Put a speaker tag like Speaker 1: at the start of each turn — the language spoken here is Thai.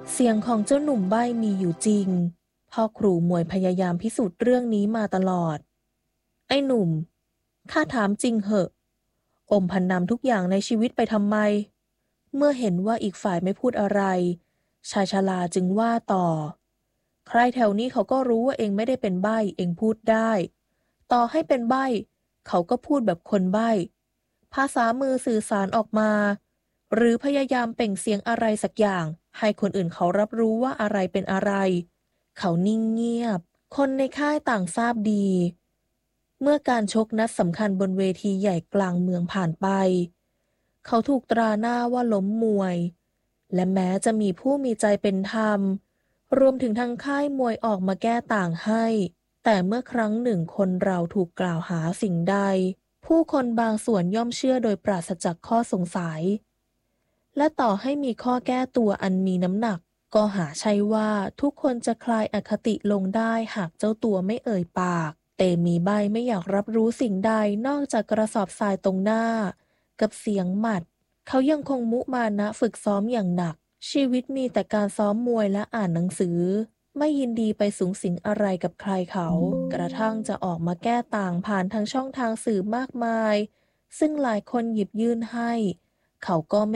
Speaker 1: เสียงของเจ้าหนุ่มใบ้มีอยู่จริงพ่อครูมวยพยายามพิสูจน์เรื่องนี้มาตลอดไอ้หนุ่มข้าถามจริงเหอะอมพันนำทุกอย่างในชีวิตไปทำไมเมื่อเห็นว่าอีกฝ่ายไม่พูดอะไรชายชราจึงว่าต่อใครแถวนี้เขาก็รู้ว่าเองไม่ได้เป็นใบ้เองพูดได้ต่อให้เป็นใบ้เขาก็พูดแบบคนใบ้ภาษามือสื่อสารออกมาหรือพยายามเปล่งเสียงอะไรสักอย่างให้คนอื่นเขารับรู้ว่าอะไรเป็นอะไรเขานิ่งเงียบคนในค่ายต่างทราบดีเมื่อการชกนัดสำคัญบนเวทีใหญ่กลางเมืองผ่านไปเขาถูกตราหน้าว่าล้มมวยและแม้จะมีผู้มีใจเป็นธรรมรวมถึงทางค่ายมวยออกมาแก้ต่างให้แต่เมื่อครั้งหนึ่งคนเราถูกกล่าวหาสิ่งใดผู้คนบางส่วนย่อมเชื่อโดยปราศจากข้อสงสัยและต่อให้มีข้อแก้ตัวอันมีน้ำหนักก็หาใช่ว่าทุกคนจะคลายอคติลงได้หากเจ้าตัวไม่เอ่ยปากเตมีใบไม่อยากรับรู้สิ่งใดนอกจากกระสอบทรายตรงหน้ากับเสียงหมัดเขายังคงมุมานะฝึกซ้อมอย่างหนักชีวิตมีแต่การซ้อมมวยและอ่านหนังสือไม่ยินดีไปสุงสิงอะไรกับใครเขากระทั่งจะออกมาแก้ต่างผ่านทางช่องทางสื่อมากมายซึ่งหลายคนหยิบยื่นให้เขาก็ไม่